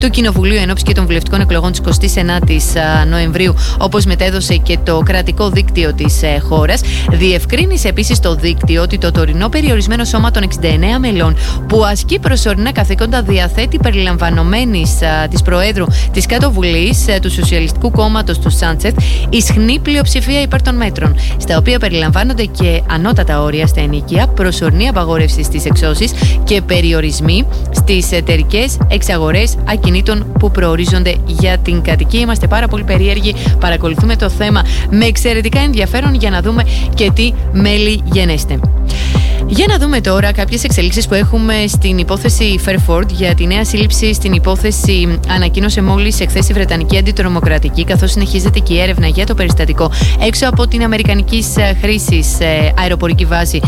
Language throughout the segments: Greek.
του Κοινοβουλίου εν ώψη και των βουλευτικών εκλογών της 29ης Νοεμβρίου, όπως μετέδωσε και το κρατικό δίκτυο της χώρας. Διευκρίνησε επίσης το δίκτυο ότι το τωρινό περιορισμένο σώμα των 69 μελών που ασκεί προσωρινά καθήκοντα διαθέτει περιλαμβανομένης της Προέδρου της Κάτω Βουλής του Σοσιαλιστικού Κόμματος του Σάντσεθ ισχνή πλειοψηφία υπέρ των μέτρων, στα οποία περιλαμβάνονται και ανώτατα όρια στα ενοίκια, προσωρινή απαγόρευση στις εξώσεις και περιορισμοί στις εταιρικές εξαγορές ακινήτων που προορίζονται για την κατοικία. Είμαστε πάρα πολύ περίεργοι, παρακολουθούμε το θέμα με εξαιρετικά ενδιαφέρον για να δούμε και τι μέλη γενέστε. Για να δούμε τώρα κάποιες εξελίξεις που έχουμε στην υπόθεση Fairford. Για τη νέα σύλληψη στην υπόθεση ανακοίνωσε μόλις εχθές η Βρετανική Αντιτρομοκρατική, καθώς συνεχίζεται και η έρευνα για το περιστατικό έξω από την αμερικανικής χρήσης αεροπορική βάση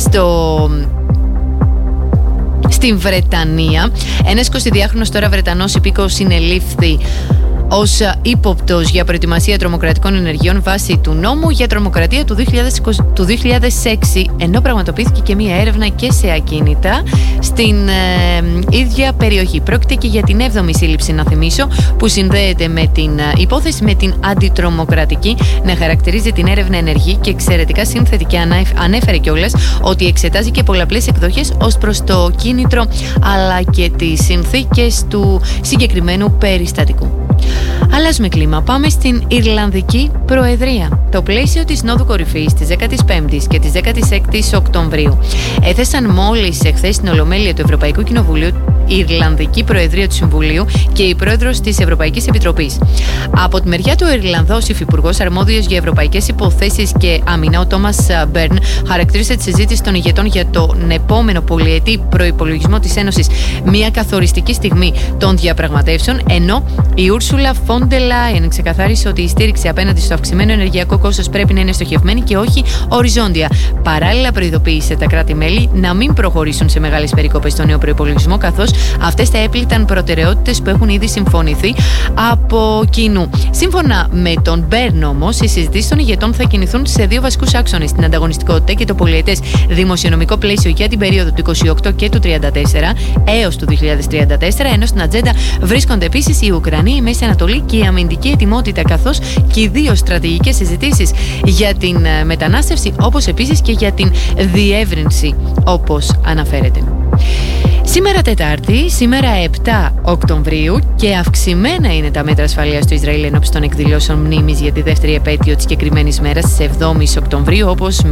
στην Βρετανία. Ένας 22χρονος τώρα Βρετανός υπήκοος συνελήφθη ως ύποπτος για προετοιμασία τρομοκρατικών ενεργειών βάσει του νόμου για τρομοκρατία του 2006, ενώ πραγματοποιήθηκε και μία έρευνα και σε ακίνητα στην ίδια περιοχή. Πρόκειται και για την 7η σύλληψη, να θυμίσω, που συνδέεται με την υπόθεση με την αντιτρομοκρατική, να χαρακτηρίζει την έρευνα ενεργή και εξαιρετικά σύνθετη, και ανέφερε κιόλας ότι εξετάζει και πολλαπλές εκδοχές ως προς το κίνητρο αλλά και τις συνθήκες του συγκεκριμένου περιστατικού. Αλλάζουμε κλίμα. Πάμε στην Ιρλανδική Προεδρία. Το πλαίσιο της Συνόδου Κορυφής της 15ης και της 16ης Οκτωβρίου έθεσαν μόλις εχθές στην Ολομέλεια του Ευρωπαϊκού Κοινοβουλίου η Ιρλανδική Προεδρία του Συμβουλίου και η Πρόεδρος της Ευρωπαϊκής Επιτροπής. Από τη μεριά του Ιρλανδός υφυπουργός αρμόδιος για ευρωπαϊκές υποθέσεις και άμυνα, ο Τόμας Μπέρν, χαρακτήρισε τη συζήτηση των ηγετών για τον επόμενο πολυετή προϋπολογισμό της Ένωσης μια καθοριστική στιγμή των διαπραγματεύσεων, ενώ η Ούρσουλα Φον ντερ Λάιεν ξεκαθάρισε ότι η στήριξη απέναντι στο αυξημένο ενεργειακό κόστος πρέπει να είναι στοχευμένη και όχι οριζόντια. Παράλληλα, προειδοποίησε τα κράτη-μέλη να μην προχωρήσουν σε μεγάλες περικοπές στο νέο προϋπολογισμό, καθώς αυτές θα έπληταν προτεραιότητες που έχουν ήδη συμφωνηθεί από κοινού. Σύμφωνα με τον Μπέρν, όμως, οι συζητήσεις των ηγετών θα κινηθούν σε δύο βασικούς άξονες: την ανταγωνιστικότητα και το πολυετές δημοσιονομικό πλαίσιο για την περίοδο του 28 και του 34 έως του 2034, ενώ στην ατζέντα βρίσκονται επίσης η Ουκρανία, η Μέση Ανατολή και η αμυντική ετοιμότητα, καθώς και οι δύο στρατηγικές συζητήσεις για την μετανάστευση, όπως επίσης και για την διεύρυνση, όπως αναφέρεται. Σήμερα Τετάρτη, σήμερα 7 Οκτωβρίου, και αυξημένα είναι τα μέτρα ασφαλείας του Ισραήλ εν ώψη των εκδηλώσεων μνήμης για τη δεύτερη επέτειο της συγκεκριμένης μέρας, της 7ης Οκτωβρίου,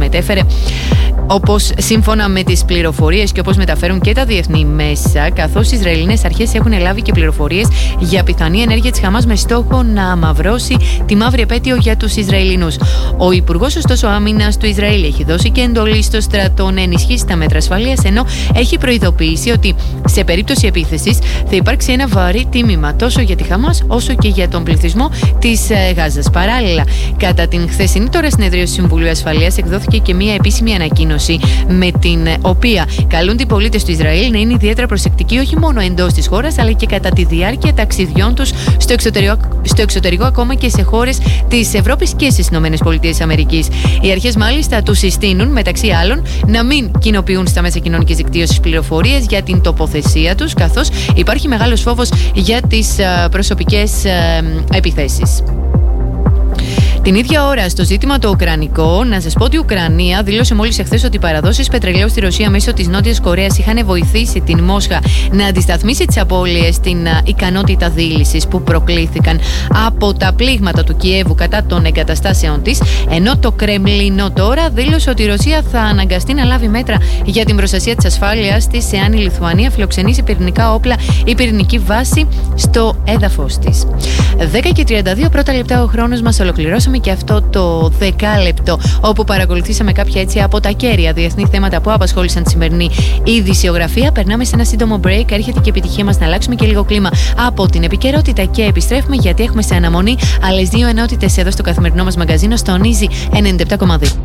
όπως σύμφωνα με τις πληροφορίες και όπως μεταφέρουν και τα διεθνή μέσα, καθώς οι Ισραηλινές αρχές έχουν λάβει και πληροφορίες για πιθανή ενέργεια της Χαμάς με στόχο να αμαυρώσει τη μαύρη επέτειο για τους Ισραηλινούς. Ο Υπουργός, ωστόσο, Άμυνας του Ισραήλ έχει δώσει και εντολή στο στρατό να ενισχύσει τα μέτρα ασφαλείας, ενώ έχει προειδοποιήσει ότι σε περίπτωση επίθεσης θα υπάρξει ένα βαρύ τίμημα τόσο για τη Χαμάς όσο και για τον πληθυσμό της Γάζας. Παράλληλα, κατά την χθεσινή τώρα συνεδρίαση του Συμβουλίου Ασφαλείας εκδόθηκε και μια επίσημη ανακοίνωση με την οποία καλούνται οι πολίτες του Ισραήλ να είναι ιδιαίτερα προσεκτικοί όχι μόνο εντός της χώρας αλλά και κατά τη διάρκεια ταξιδιών τους στο εξωτερικό, ακόμα και σε χώρες της Ευρώπης και στις ΗΠΑ. Οι αρχές μάλιστα τους συστήνουν, μεταξύ άλλων, να μην κοινοποιούν στα μέσα κοινωνικής δικτύωσης πληροφορίες για την τοποθεσία τους, καθώς υπάρχει μεγάλος φόβος για τις προσωπικές επιθέσεις. Την ίδια ώρα, στο ζήτημα το ουκρανικό, να σας πω ότι η Ουκρανία δήλωσε μόλις εχθές ότι οι παραδόσεις πετρελαίου στη Ρωσία μέσω της Νότιας Κορέας είχαν βοηθήσει την Μόσχα να αντισταθμίσει τις απώλειες στην ικανότητα δίλησης που προκλήθηκαν από τα πλήγματα του Κιέβου κατά των εγκαταστάσεων της, ενώ το Κρεμλίνο τώρα δήλωσε ότι η Ρωσία θα αναγκαστεί να λάβει μέτρα για την προστασία της ασφάλειας της εάν η Λιθουανία φιλοξενήσει πυρηνικά όπλα ή πυρηνική βάση στο έδαφος της. 10:32 πρώτα λεπτά ο χρόνος μας. Ολοκληρώσαμε και αυτό το δεκάλεπτο όπου παρακολουθήσαμε κάποια έτσι από τα κέρια διεθνή θέματα που απασχόλησαν τη σημερινή ειδησιογραφία. Περνάμε σε ένα σύντομο break. Έρχεται και η επιτυχία μας να αλλάξουμε και λίγο κλίμα από την επικαιρότητα και επιστρέφουμε, γιατί έχουμε σε αναμονή άλλες δύο ενότητες εδώ στο καθημερινό μας μαγκαζίνο στο Easy 97,2.